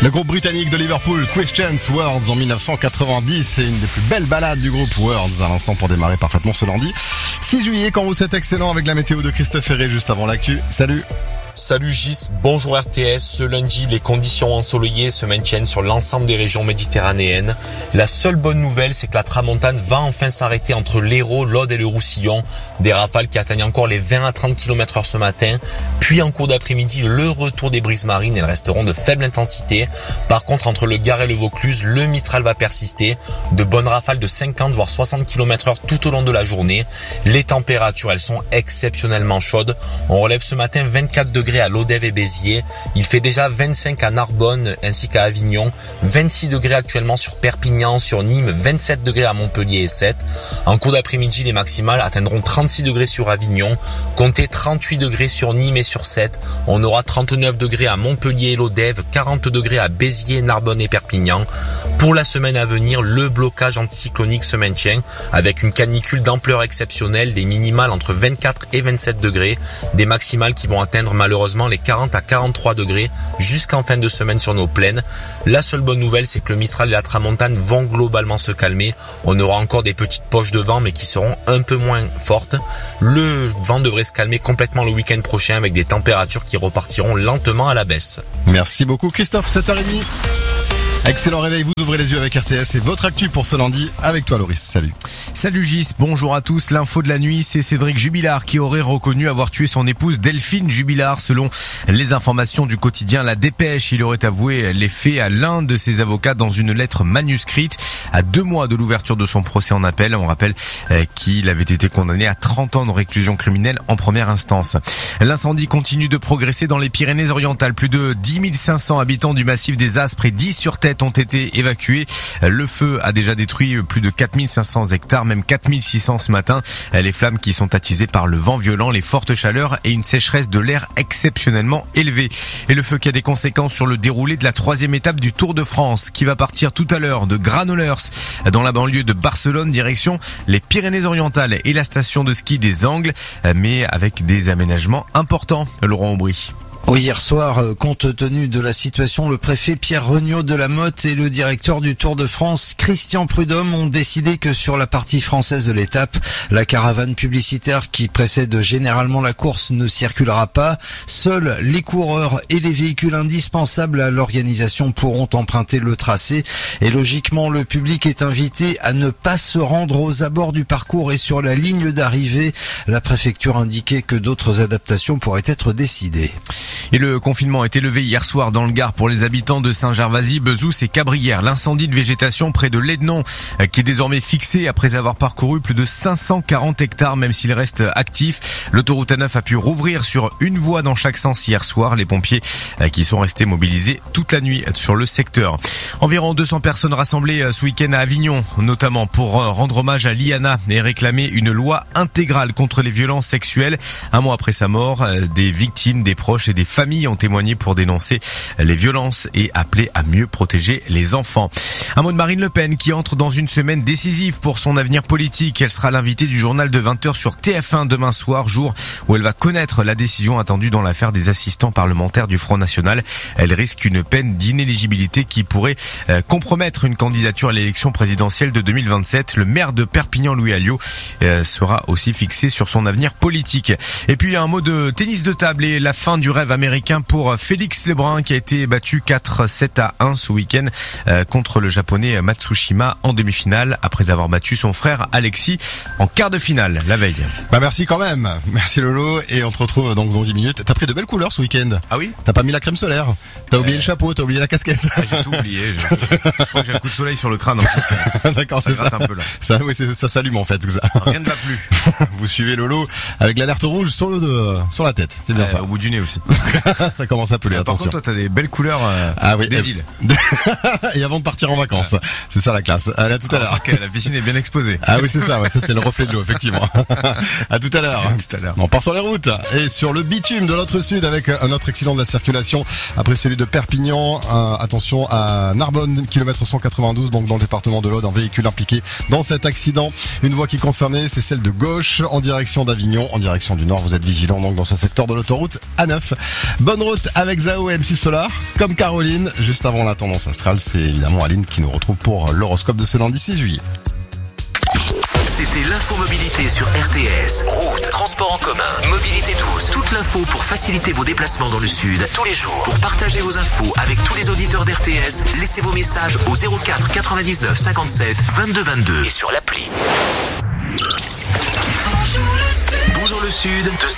Le groupe britannique de Liverpool, Christian's Words en 1990, c'est une des plus belles ballades du groupe Words à l'instant pour démarrer parfaitement ce lundi 6 juillet quand vous êtes excellent avec la météo de Christophe Ferré juste avant l'actu. Salut. Salut Gis, bonjour RTS. Ce lundi, les conditions ensoleillées se maintiennent sur l'ensemble des régions méditerranéennes. La seule bonne nouvelle, c'est que la tramontane va enfin s'arrêter entre l'Hérault, l'Aude et le Roussillon. Des rafales qui atteignent encore les 20 à 30 km/h ce matin. Puis en cours d'après-midi, le retour des brises marines. Elles resteront de faible intensité. Par contre, entre le Gard et le Vaucluse, le Mistral va persister. De bonnes rafales de 50 voire 60 km/h tout au long de la journée. Les températures, elles sont exceptionnellement chaudes. On relève ce matin 24 degrés à Lodève et Béziers. Il fait déjà 25 à Narbonne ainsi qu'à Avignon, 26 degrés actuellement sur Perpignan, sur Nîmes, 27 degrés à Montpellier et 7. En cours d'après-midi, les maximales atteindront 36 degrés sur Avignon, comptez 38 degrés sur Nîmes et sur 7. On aura 39 degrés à Montpellier et Lodève, 40 degrés à Béziers, Narbonne et Perpignan. Pour la semaine à venir, le blocage anticyclonique se maintient avec une canicule d'ampleur exceptionnelle, des minimales entre 24 et 27 degrés, des maximales qui vont atteindre malheureusement les 40 à 43 degrés jusqu'en fin de semaine sur nos plaines. La seule bonne nouvelle, c'est que le Mistral et la tramontane vont globalement se calmer. On aura encore des petites poches de vent mais qui seront un peu moins fortes. Le vent devrait se calmer complètement le week-end prochain avec des températures qui repartiront lentement à la baisse. Merci beaucoup Christophe, 7h30. Excellent réveil, vous ouvrez les yeux avec RTS et votre actu pour ce lundi avec toi Loris, salut. Salut Gis, bonjour à tous. L'info de la nuit, c'est Cédric Jubilard qui aurait reconnu avoir tué son épouse Delphine Jubilard. Selon les informations du quotidien La Dépêche, il aurait avoué les faits à l'un de ses avocats dans une lettre manuscrite à 2 mois de l'ouverture de son procès en appel. On rappelle qu'il avait été condamné à 30 ans de réclusion criminelle en première instance. L'incendie continue de progresser dans les Pyrénées-Orientales. Plus de 10 500 habitants du massif des Aspres et 10 sur Tête ont été évacués. Le feu a déjà détruit plus de 4500 hectares, même 4600 ce matin. Les flammes qui sont attisées par le vent violent, les fortes chaleurs et une sécheresse de l'air exceptionnellement élevée. Et le feu qui a des conséquences sur le déroulé de la 3e étape du Tour de France qui va partir tout à l'heure de Granollers dans la banlieue de Barcelone, direction les Pyrénées-Orientales et la station de ski des Angles, mais avec des aménagements importants. Laurent Aubry. Oui, hier soir, compte tenu de la situation, le préfet Pierre Regnault de la Motte et le directeur du Tour de France, Christian Prudhomme, ont décidé que sur la partie française de l'étape, la caravane publicitaire qui précède généralement la course ne circulera pas. Seuls les coureurs et les véhicules indispensables à l'organisation pourront emprunter le tracé. Et logiquement, le public est invité à ne pas se rendre aux abords du parcours et sur la ligne d'arrivée. La préfecture indiquait que d'autres adaptations pourraient être décidées. Et le confinement a été levé hier soir dans le Gard pour les habitants de Saint-Gervasy, Bezous et Cabrières. L'incendie de végétation près de Lédenon qui est désormais fixé après avoir parcouru plus de 540 hectares, même s'il reste actif. L'autoroute A9 a pu rouvrir sur une voie dans chaque sens hier soir. Les pompiers qui sont restés mobilisés toute la nuit sur le secteur. Environ 200 personnes rassemblées ce week-end à Avignon, notamment pour rendre hommage à Liana et réclamer une loi intégrale contre les violences sexuelles. Un mois après sa mort, des victimes, des proches et des familles ont témoigné pour dénoncer les violences et appeler à mieux protéger les enfants. Un mot de Marine Le Pen qui entre dans une semaine décisive pour son avenir politique. Elle sera l'invitée du journal de 20h sur TF1 demain soir, jour où elle va connaître la décision attendue dans l'affaire des assistants parlementaires du Front National. Elle risque une peine d'inéligibilité qui pourrait compromettre une candidature à l'élection présidentielle de 2027. Le maire de Perpignan, Louis Alliot, sera aussi fixé sur son avenir politique. Et puis un mot de tennis de table et la fin du rêve américain pour Félix Lebrun qui a été battu 4-7-1 ce week-end contre le japonais Matsushima en demi-finale après avoir battu son frère Alexis en quart de finale la veille. Merci quand même. Merci Lolo et on te retrouve donc dans 10 minutes. T'as pris de belles couleurs ce week-end. Ah oui? T'as pas mis la crème solaire. T'as oublié le chapeau, t'as oublié la casquette. J'ai tout oublié. Je crois que j'ai un coup de soleil sur le crâne en plus. D'accord, c'est ça. Un peu, là. Ça, oui, ça s'allume en fait. Rien ne va plus. Vous suivez Lolo avec l'alerte rouge sur la tête. C'est bien ça. Au bout du nez aussi. Ça commence à peler, attention. Par contre, toi, t'as des belles couleurs des îles. Et avant de partir en vacances. C'est ça la classe. Allez, à tout à l'heure. La piscine est bien exposée. Ah oui, c'est ça. Ouais, ça c'est le reflet de l'eau, effectivement. À tout à l'heure. On part sur les routes et sur le bitume de notre sud avec un autre accident de la circulation après celui de Perpignan. Attention à Narbonne, kilomètre 192, donc dans le département de l'Aude, un véhicule impliqué dans cet accident. Une voie qui concernait, c'est celle de gauche en direction d'Avignon, en direction du nord. Vous êtes vigilants donc dans ce secteur de l'autoroute A9. Bonne route avec Zao et MC Solar, comme Caroline. Juste avant la tendance astrale, c'est évidemment Aline qui nous retrouve pour l'horoscope de ce lundi 6 juillet. C'était l'infomobilité sur RTS. Route, transport en commun, mobilité douce. Toute l'info pour faciliter vos déplacements dans le sud tous les jours. Pour partager vos infos avec tous les auditeurs d'RTS, laissez vos messages au 04 99 57 22 22 et sur l'appli. Bonjour le Sud.